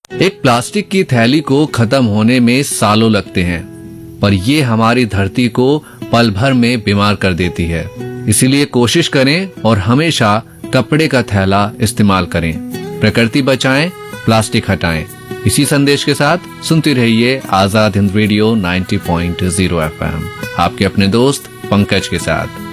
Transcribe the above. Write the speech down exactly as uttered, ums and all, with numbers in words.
एक प्लास्टिक की थैली को खत्म होने में सालों लगते हैं, पर ये हमारी धरती को पल भर में बीमार कर देती है। इसीलिए कोशिश करें और हमेशा कपड़े का थैला इस्तेमाल करें। प्रकृति बचाएं, प्लास्टिक हटाएं। इसी संदेश के साथ सुनती रहिए आजाद हिंद रेडियो नब्बे पॉइंट शून्य एफ एम, आपके अपने दोस्त पंकज के साथ।